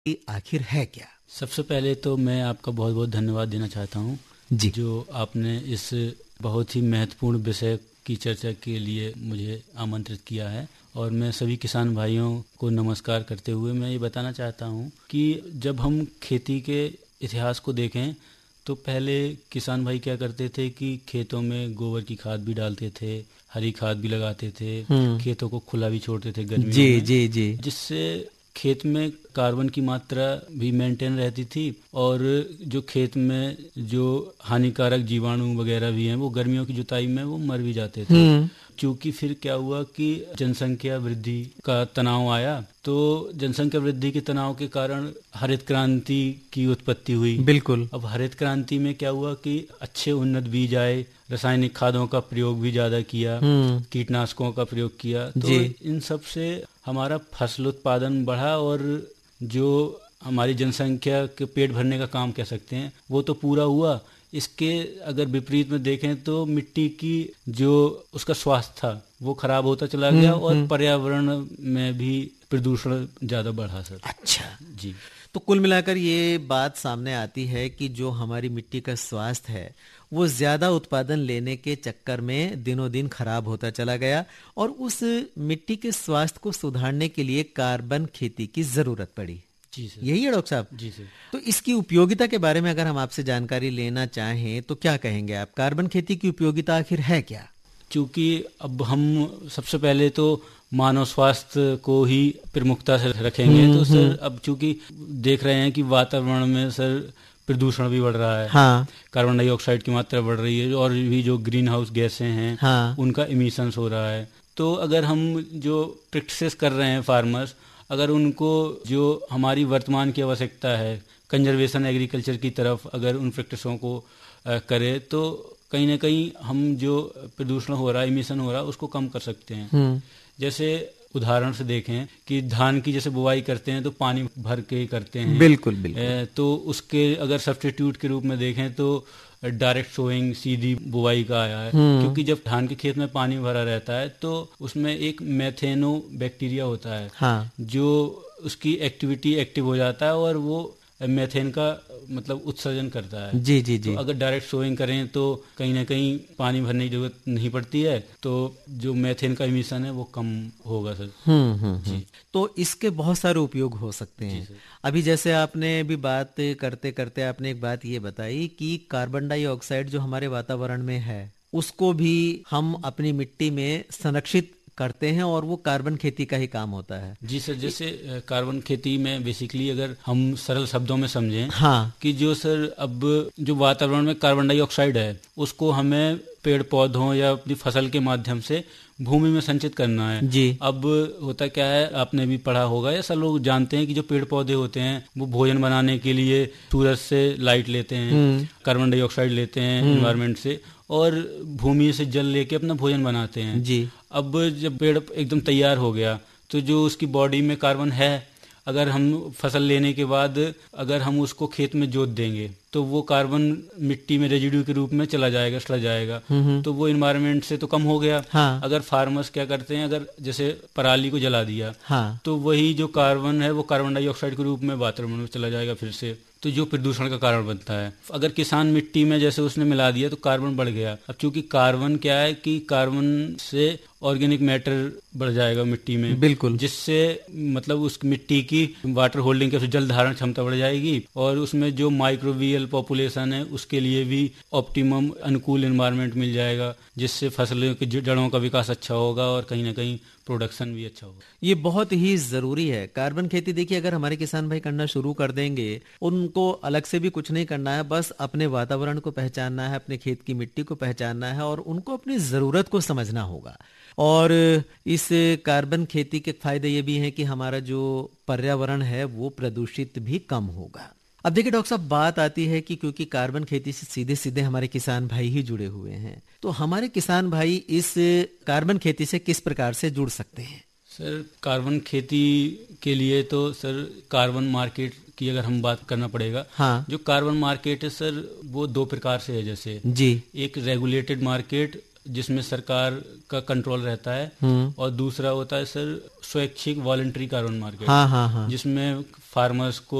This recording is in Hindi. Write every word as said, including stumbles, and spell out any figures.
आखिर है क्या? सबसे पहले तो मैं आपका बहुत बहुत धन्यवाद देना चाहता हूँ जी, जो आपने इस बहुत ही महत्वपूर्ण विषय की चर्चा के लिए मुझे आमंत्रित किया है। और मैं सभी किसान भाइयों को नमस्कार करते हुए मैं ये बताना चाहता हूँ कि जब हम खेती के इतिहास को देखें तो पहले किसान भाई क्या करते थे कि खेतों में गोबर की खाद भी डालते थे, हरी खाद भी लगाते थे, खेतों को खुला भी छोड़ते थे गर्मियों जी में, जी जी जिससे खेत में कार्बन की मात्रा भी मेंटेन रहती थी और जो खेत में जो हानिकारक जीवाणु वगैरह भी हैं वो गर्मियों की जुताई में वो मर भी जाते थे। क्योंकि फिर क्या हुआ कि जनसंख्या वृद्धि का तनाव आया, तो जनसंख्या वृद्धि के तनाव के कारण हरित क्रांति की उत्पत्ति हुई। बिल्कुल। अब हरित क्रांति में क्या हुआ कि अच्छे उन्नत बीज आए, रासायनिक खादों का प्रयोग भी ज्यादा किया, कीटनाशकों का प्रयोग किया, तो इन सब से हमारा फसल उत्पादन बढ़ा और जो हमारी जनसंख्या के पेट भरने का काम कह सकते हैं वो तो पूरा हुआ। इसके अगर विपरीत में देखें तो मिट्टी की जो उसका स्वास्थ्य था वो खराब होता चला गया और पर्यावरण में भी प्रदूषण ज्यादा बढ़ा सर। अच्छा जी, तो कुल मिलाकर ये बात सामने आती है कि जो हमारी मिट्टी का स्वास्थ्य है वो ज्यादा उत्पादन लेने के चक्कर में दिनों दिन खराब होता चला गया और उस मिट्टी के स्वास्थ्य को सुधारने के लिए कार्बन खेती की जरूरत पड़ी। जी सर। यही है डॉक्टर साहब? जी सर। तो इसकी उपयोगिता के बारे में अगर हम आपसे जानकारी लेना चाहें तो क्या कहेंगे आप? कार्बन खेती की उपयोगिता आखिर है क्या? क्योंकि अब हम सबसे पहले तो मानव स्वास्थ्य को ही प्रमुखता से रखेंगे, तो सर अब चूंकि देख रहे हैं कि वातावरण में सर प्रदूषण भी बढ़ रहा है। हाँ। कार्बन डाइऑक्साइड की मात्रा बढ़ रही है और भी जो ग्रीन हाउस गैसें हैं हाँ। उनका इमिशंस हो रहा है। तो अगर हम जो प्रैक्टिसेस कर रहे हैं फार्मर्स, अगर उनको जो हमारी वर्तमान की आवश्यकता है कंजर्वेशन एग्रीकल्चर की तरफ अगर उन प्रैक्टिसों को करें तो कहीं ना कहीं हम जो प्रदूषण हो रहा है, इमिशन हो रहा है, उसको कम कर सकते हैं। जैसे उदाहरण से देखें कि धान की जैसे बुवाई करते हैं तो पानी भर के करते हैं। बिल्कुल बिल्कुल। तो उसके अगर सब्स्टिट्यूट के रूप में देखें तो डायरेक्ट सोइंग, सीधी बुवाई का आया है। क्योंकि जब धान के खेत में पानी भरा रहता है तो उसमें एक मेथेनो बैक्टीरिया होता है। हाँ। जो उसकी एक्टिविटी एक्टिव हो जाता है और वो मेथेन का मतलब उत्सर्जन करता है। जी जी जी। तो अगर डायरेक्ट सोइंग करें तो कहीं ना कहीं पानी भरने की जरूरत नहीं पड़ती है, तो जो मेथेन का इमिशन है वो कम होगा सर। हम्म हम्म जी। तो इसके बहुत सारे उपयोग हो सकते हैं। अभी जैसे आपने भी बात करते करते आपने एक बात ये बताई कि कार्बन डाइऑक्साइड जो हमारे वातावरण में है उसको भी हम अपनी मिट्टी में संरक्षित करते हैं और वो कार्बन खेती का ही काम होता है। जी सर। जैसे कार्बन खेती में बेसिकली अगर हम सरल शब्दों में समझें, हाँ, कि जो सर अब जो वातावरण में कार्बन डाइऑक्साइड है उसको हमें पेड़ पौधों या अपनी फसल के माध्यम से भूमि में संचित करना है। जी। अब होता क्या है, आपने भी पढ़ा होगा या सब लोग जानते हैं कि जो पेड़ पौधे होते हैं वो भोजन बनाने के लिए सूरज से लाइट लेते हैं, कार्बन डाइऑक्साइड लेते हैं एनवायरनमेंट से और भूमि से जल लेके अपना भोजन बनाते हैं। जी। अब जब पेड़ एकदम तैयार हो गया तो जो उसकी बॉडी में कार्बन है, अगर हम फसल लेने के बाद अगर हम उसको खेत में जोत देंगे तो वो कार्बन मिट्टी में रेजिड्यू के रूप में चला जाएगा, सड़ जाएगा, तो वो एनवायरनमेंट से तो कम हो गया। हाँ। अगर फार्मर्स क्या करते हैं, अगर जैसे पराली को जला दिया, हाँ, तो वही जो कार्बन है वो कार्बन डाइऑक्साइड के रूप में वातावरण में चला जाएगा फिर से, तो जो प्रदूषण का कारण बनता है। अगर किसान मिट्टी में जैसे उसने मिला दिया तो कार्बन बढ़ गया। अब चूंकि कार्बन क्या है कि कार्बन से ऑर्गेनिक मैटर बढ़ जाएगा मिट्टी में, बिल्कुल, जिससे मतलब उस मिट्टी की वाटर होल्डिंग के जल धारण क्षमता बढ़ जाएगी और उसमें जो माइक्रोबियल पॉपुलेशन है उसके लिए भी ऑप्टिमम अनुकूल एनवायरनमेंट मिल जाएगा, जिससे फसलों की जड़ों का विकास अच्छा होगा और कहीं ना कहीं प्रोडक्शन भी अच्छा होगा। ये बहुत ही जरूरी है कार्बन खेती। देखिए, अगर हमारे किसान भाई करना शुरू कर देंगे, उनको अलग से भी कुछ नहीं करना है, बस अपने वातावरण को पहचानना है, अपने खेत की मिट्टी को पहचानना है और उनको अपनी जरूरत को समझना होगा। और इस कार्बन खेती के फायदे ये भी हैं कि हमारा जो पर्यावरण है वो प्रदूषित भी कम होगा। अब देखिए डॉक्टर साहब, बात आती है कि क्योंकि कार्बन खेती से सीधे सीधे हमारे किसान भाई ही जुड़े हुए हैं, तो हमारे किसान भाई इस कार्बन खेती से किस प्रकार से जुड़ सकते हैं? सर, कार्बन खेती के लिए तो सर कार्बन मार्केट की अगर हम बात करना पड़ेगा। हाँ। जो कार्बन मार्केट है सर वो दो प्रकार से है। जैसे जी, एक रेगुलेटेड मार्केट जिसमें सरकार का कंट्रोल रहता है और दूसरा होता है सर स्वैच्छिक वॉलंटरी कार्बन मार्केट। हाँ हाँ हाँ। जिसमें फार्मर्स को